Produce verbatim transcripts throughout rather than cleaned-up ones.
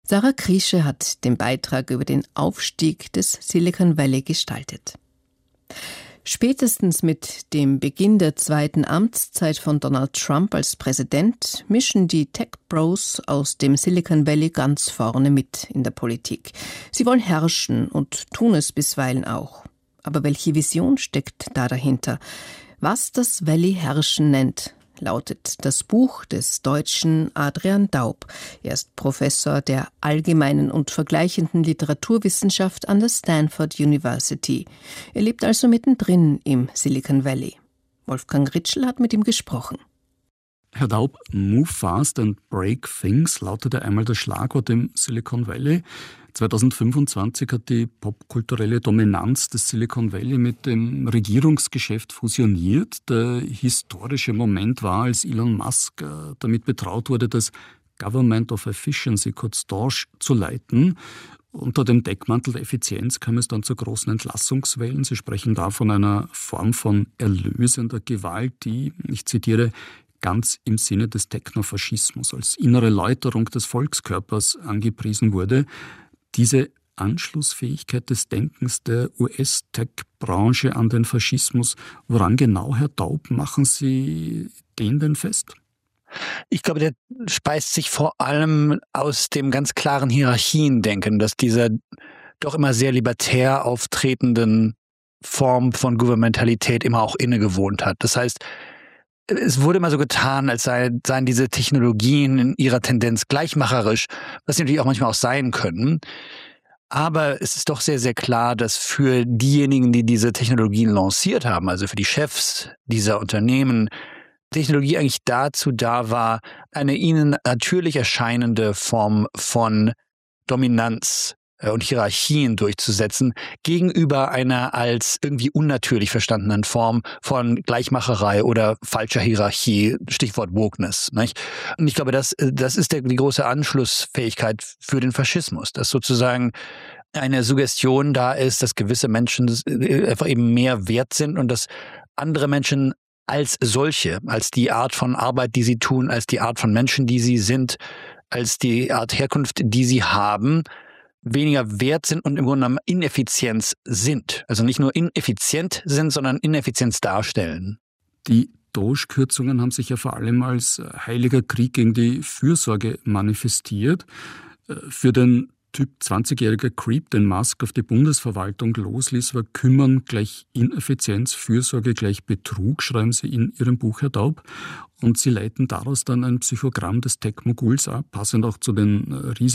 Sarah Kriesche hat den Beitrag über den Aufstieg des Silicon Valley gestaltet. Spätestens mit dem Beginn der zweiten Amtszeit von Donald Trump als Präsident mischen die Tech-Bros aus dem Silicon Valley ganz vorne mit in der Politik. Sie wollen herrschen und tun es bisweilen auch. Aber welche Vision steckt da dahinter? Was das Valley Herrschen nennt, lautet das Buch des Deutschen Adrian Daub. Er ist Professor der allgemeinen und vergleichenden Literaturwissenschaft an der Stanford University. Er lebt also mittendrin im Silicon Valley. Wolfgang Ritschl hat mit ihm gesprochen. Herr Daub, Move fast and break things lautete einmal das Schlagwort im Silicon Valley. zweitausendfünfundzwanzig hat die popkulturelle Dominanz des Silicon Valley mit dem Regierungsgeschäft fusioniert. Der historische Moment war, als Elon Musk damit betraut wurde, das Government of Efficiency, kurz Doge, zu leiten. Unter dem Deckmantel der Effizienz kam es dann zu großen Entlassungswellen. Sie sprechen da von einer Form von erlösender Gewalt, die, ich zitiere, ganz im Sinne des Technofaschismus als innere Läuterung des Volkskörpers angepriesen wurde. Diese Anschlussfähigkeit des Denkens der U S-Tech-Branche an den Faschismus, woran genau, Herr Daub, machen Sie den denn fest? Ich glaube, der speist sich vor allem aus dem ganz klaren Hierarchiendenken, dass dieser doch immer sehr libertär auftretenden Form von Gouvernementalität immer auch innegewohnt hat. Das heißt, es wurde immer so getan, als seien diese Technologien in ihrer Tendenz gleichmacherisch, was sie natürlich auch manchmal auch sein können. Aber es ist doch sehr, sehr klar, dass für diejenigen, die diese Technologien lanciert haben, also für die Chefs dieser Unternehmen, Technologie eigentlich dazu da war, eine ihnen natürlich erscheinende Form von Dominanz und Hierarchien durchzusetzen, gegenüber einer als irgendwie unnatürlich verstandenen Form von Gleichmacherei oder falscher Hierarchie, Stichwort Wokeness. Nicht? Und ich glaube, das, das ist der, die große Anschlussfähigkeit für den Faschismus, dass sozusagen eine Suggestion da ist, dass gewisse Menschen einfach eben mehr wert sind und dass andere Menschen als solche, als die Art von Arbeit, die sie tun, als die Art von Menschen, die sie sind, als die Art Herkunft, die sie haben, weniger wert sind und im Grunde genommen Ineffizienz sind. Also nicht nur ineffizient sind, sondern Ineffizienz darstellen. Die Doge-Kürzungen haben sich ja vor allem als heiliger Krieg gegen die Fürsorge manifestiert. Für den Typ zwanzigjähriger Creep, den Musk auf die Bundesverwaltung losließ, war Kümmern gleich Ineffizienz, Fürsorge gleich Betrug, schreiben Sie in Ihrem Buch, Herr Daub. Und Sie leiten daraus dann ein Psychogramm des Tech-Moguls ab, passend auch zu den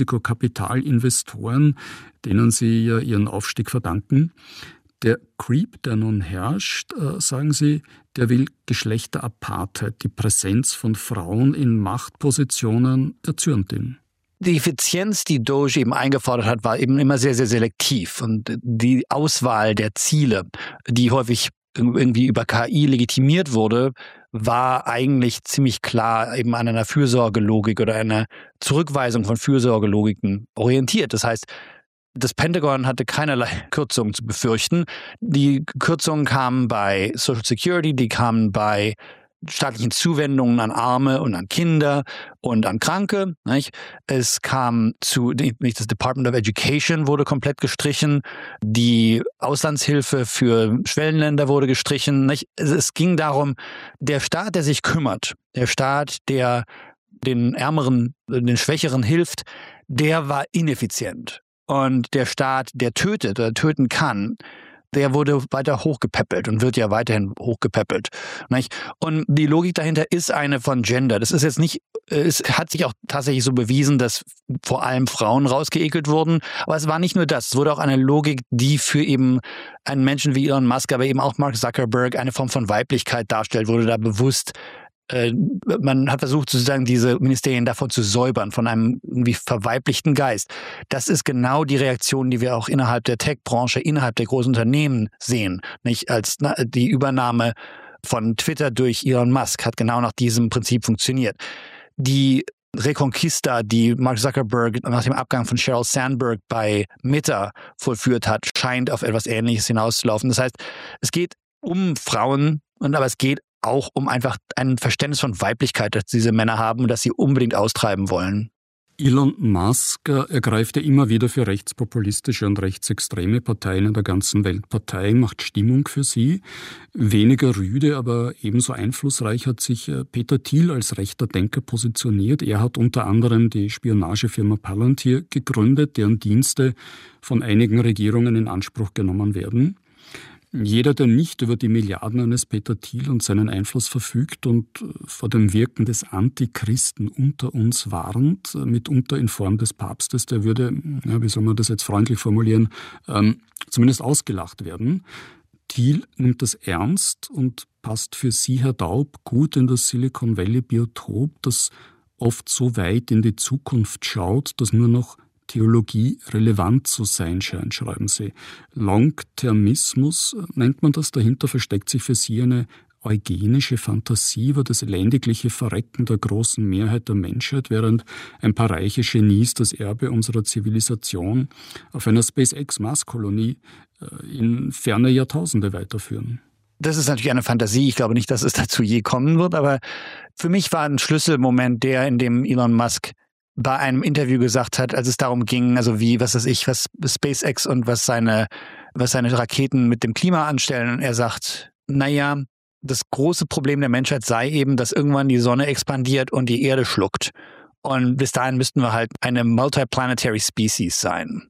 Risikokapitalinvestoren, denen Sie ja ihren Aufstieg verdanken. Der Creep, der nun herrscht, sagen Sie, der will Geschlechterapartheit, die Präsenz von Frauen in Machtpositionen, erzürnt ihn. Die Effizienz, die Doge eben eingefordert hat, war eben immer sehr, sehr selektiv. Und die Auswahl der Ziele, die häufig irgendwie über K I legitimiert wurde, war eigentlich ziemlich klar eben an einer Fürsorgelogik oder einer Zurückweisung von Fürsorgelogiken orientiert. Das heißt, das Pentagon hatte keinerlei Kürzungen zu befürchten. Die Kürzungen kamen bei Social Security, die kamen bei staatlichen Zuwendungen an Arme und an Kinder und an Kranke. Nicht? Es kam zu, das Department of Education wurde komplett gestrichen, die Auslandshilfe für Schwellenländer wurde gestrichen. Nicht? Es ging darum, der Staat, der sich kümmert, der Staat, der den Ärmeren, den Schwächeren hilft, der war ineffizient. Und der Staat, der tötet oder töten kann, der wurde weiter hochgepäppelt und wird ja weiterhin hochgepäppelt. Nicht? Und die Logik dahinter ist eine von Gender. Das ist jetzt nicht, es hat sich auch tatsächlich so bewiesen, dass vor allem Frauen rausgeekelt wurden. Aber es war nicht nur das. Es wurde auch eine Logik, die für eben einen Menschen wie Elon Musk, aber eben auch Mark Zuckerberg eine Form von Weiblichkeit darstellt, wurde da bewusst. Man hat versucht, sozusagen diese Ministerien davon zu säubern, von einem irgendwie verweiblichten Geist. Das ist genau die Reaktion, die wir auch innerhalb der Tech-Branche, innerhalb der großen Unternehmen sehen. Nicht als die Übernahme von Twitter durch Elon Musk hat genau nach diesem Prinzip funktioniert. Die Reconquista, die Mark Zuckerberg nach dem Abgang von Sheryl Sandberg bei Meta vollführt hat, scheint auf etwas Ähnliches hinauszulaufen. Das heißt, es geht um Frauen, und aber es geht auch um einfach ein Verständnis von Weiblichkeit, das diese Männer haben und das sie unbedingt austreiben wollen. Elon Musk ergreift ja immer wieder für rechtspopulistische und rechtsextreme Parteien in der ganzen Welt Partei, macht Stimmung für sie. Weniger rüde, aber ebenso einflussreich hat sich Peter Thiel als rechter Denker positioniert. Er hat unter anderem die Spionagefirma Palantir gegründet, deren Dienste von einigen Regierungen in Anspruch genommen werden. Jeder, der nicht über die Milliarden eines Peter Thiel und seinen Einfluss verfügt und vor dem Wirken des Antichristen unter uns warnt, mitunter in Form des Papstes, der würde, ja, wie soll man das jetzt freundlich formulieren, ähm, zumindest ausgelacht werden. Thiel nimmt das ernst und passt für Sie, Herr Daub, gut in das Silicon Valley Biotop, das oft so weit in die Zukunft schaut, dass nur noch Theologie relevant zu sein scheint, schreiben Sie. Longtermismus nennt man das. Dahinter versteckt sich für Sie eine eugenische Fantasie über das elendigliche Verrecken der großen Mehrheit der Menschheit, während ein paar reiche Genies das Erbe unserer Zivilisation auf einer SpaceX-Marskolonie in ferne Jahrtausende weiterführen. Das ist natürlich eine Fantasie. Ich glaube nicht, dass es dazu je kommen wird. Aber für mich war ein Schlüsselmoment der, in dem Elon Musk bei einem Interview gesagt hat, als es darum ging, also wie, was weiß ich, was SpaceX und was seine, was seine Raketen mit dem Klima anstellen. Und er sagt, naja, das große Problem der Menschheit sei eben, dass irgendwann die Sonne expandiert und die Erde schluckt. Und bis dahin müssten wir halt eine multiplanetary Species sein.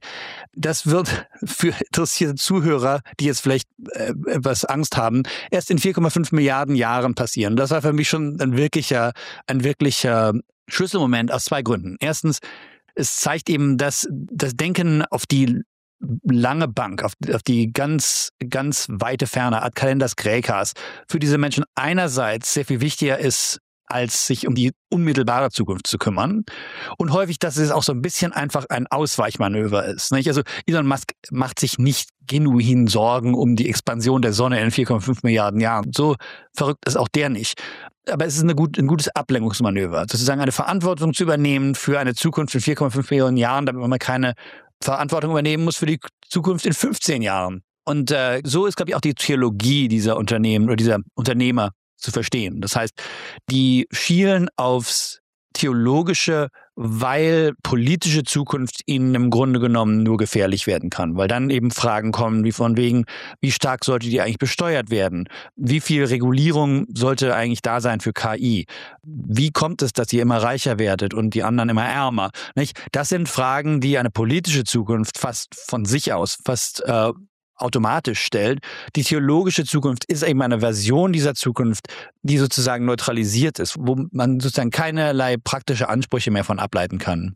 Das wird für interessierte Zuhörer, die jetzt vielleicht äh, etwas Angst haben, erst in vier Komma fünf Milliarden Jahren passieren. Das war für mich schon ein wirklicher, ein wirklicher Schlüsselmoment aus zwei Gründen. Erstens, es zeigt eben, dass das Denken auf die lange Bank, auf, auf die ganz, ganz weite Ferne, ad calendas graecas, für diese Menschen einerseits sehr viel wichtiger ist, als sich um die unmittelbare Zukunft zu kümmern. Und häufig, dass es auch so ein bisschen einfach ein Ausweichmanöver ist. Nicht? Also Elon Musk macht sich nicht genuin Sorgen um die Expansion der Sonne in vier Komma fünf Milliarden Jahren. So verrückt ist auch der nicht. Aber es ist eine gut, ein gutes Ablenkungsmanöver, sozusagen eine Verantwortung zu übernehmen für eine Zukunft in vier Komma fünf Millionen Jahren, damit man keine Verantwortung übernehmen muss für die Zukunft in fünfzehn Jahren. Und äh, so ist, glaube ich, auch die Theologie dieser Unternehmen oder dieser Unternehmer zu verstehen. Das heißt, die schielen aufs Theologische, weil politische Zukunft ihnen im Grunde genommen nur gefährlich werden kann. Weil dann eben Fragen kommen, wie von wegen, wie stark sollte die eigentlich besteuert werden? Wie viel Regulierung sollte eigentlich da sein für K I? Wie kommt es, dass ihr immer reicher werdet und die anderen immer ärmer? Nicht? Das sind Fragen, die eine politische Zukunft fast von sich aus, fast äh, automatisch stellt. Die theologische Zukunft ist eben eine Version dieser Zukunft, die sozusagen neutralisiert ist, wo man sozusagen keinerlei praktische Ansprüche mehr von ableiten kann.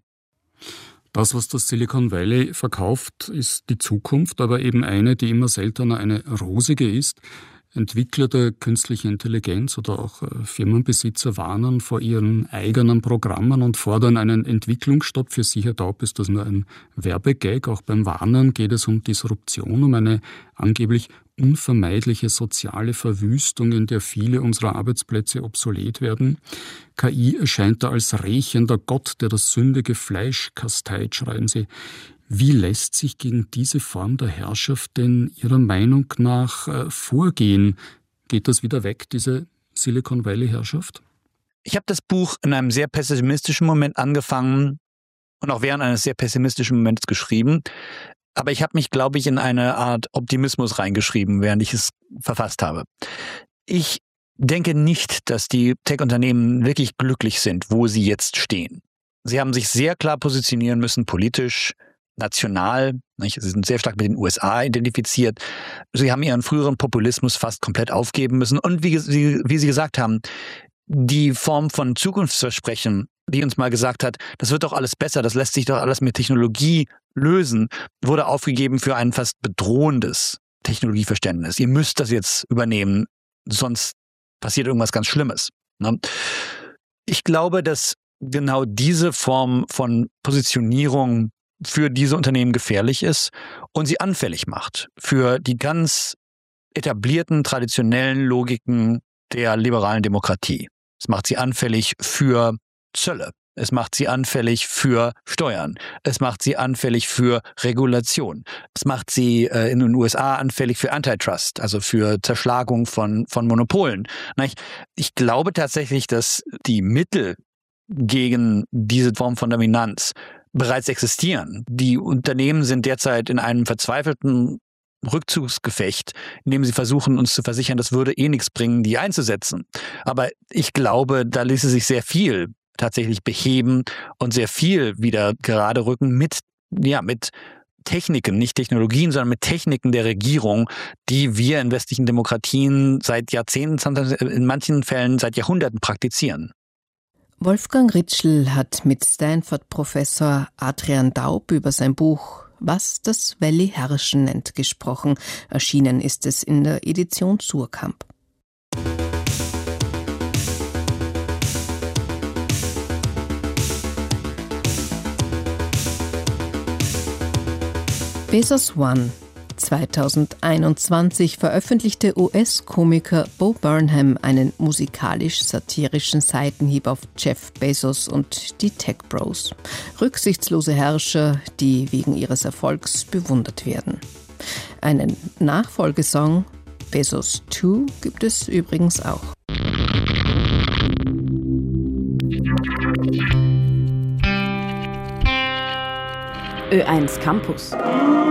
Das, was das Silicon Valley verkauft, ist die Zukunft, aber eben eine, die immer seltener eine rosige ist. Entwickler der künstlichen Intelligenz oder auch Firmenbesitzer warnen vor ihren eigenen Programmen und fordern einen Entwicklungsstopp. Für Sie, Herr Daub, ist das nur ein Werbegag. Auch beim Warnen geht es um Disruption, um eine angeblich unvermeidliche soziale Verwüstung, in der viele unserer Arbeitsplätze obsolet werden. K I erscheint da als rächender Gott, der das sündige Fleisch kasteit, schreiben Sie. Wie lässt sich gegen diese Form der Herrschaft denn Ihrer Meinung nach äh, vorgehen? Geht das wieder weg, diese Silicon Valley-Herrschaft? Ich habe das Buch in einem sehr pessimistischen Moment angefangen und auch während eines sehr pessimistischen Moments geschrieben. Aber ich habe mich, glaube ich, in eine Art Optimismus reingeschrieben, während ich es verfasst habe. Ich denke nicht, dass die Tech-Unternehmen wirklich glücklich sind, wo sie jetzt stehen. Sie haben sich sehr klar positionieren müssen, politisch, national, nicht? Sie sind sehr stark mit den U S A identifiziert. Sie haben ihren früheren Populismus fast komplett aufgeben müssen. Und wie, wie, wie Sie gesagt haben, die Form von Zukunftsversprechen, die uns mal gesagt hat, das wird doch alles besser, das lässt sich doch alles mit Technologie lösen, wurde aufgegeben für ein fast bedrohendes Technologieverständnis. Ihr müsst das jetzt übernehmen, sonst passiert irgendwas ganz Schlimmes. Ne? Ich glaube, dass genau diese Form von Positionierung für diese Unternehmen gefährlich ist und sie anfällig macht für die ganz etablierten, traditionellen Logiken der liberalen Demokratie. Es macht sie anfällig für Zölle. Es macht sie anfällig für Steuern. Es macht sie anfällig für Regulation. Es macht sie äh, in den U S A anfällig für Antitrust, also für Zerschlagung von, von Monopolen. Ich glaube tatsächlich, dass die Mittel, gegen diese Form von Dominanz bereits existieren. Die Unternehmen sind derzeit in einem verzweifelten Rückzugsgefecht, in dem sie versuchen, uns zu versichern, das würde eh nichts bringen, die einzusetzen. Aber ich glaube, da ließe sich sehr viel tatsächlich beheben und sehr viel wieder gerade rücken mit, ja, mit Techniken, nicht Technologien, sondern mit Techniken der Regierung, die wir in westlichen Demokratien seit Jahrzehnten, in manchen Fällen seit Jahrhunderten praktizieren. Wolfgang Ritschl hat mit Stanford-Professor Adrian Daub über sein Buch Was das Valley herrschen nennt gesprochen. Erschienen ist es in der Edition Suhrkamp. Bezos One. zweitausendeinundzwanzig veröffentlichte U S-Komiker Bo Burnham einen musikalisch-satirischen Seitenhieb auf Jeff Bezos und die Tech Bros. Rücksichtslose Herrscher, die wegen ihres Erfolgs bewundert werden. Einen Nachfolgesong, Bezos zwei, gibt es übrigens auch. Ö eins Campus.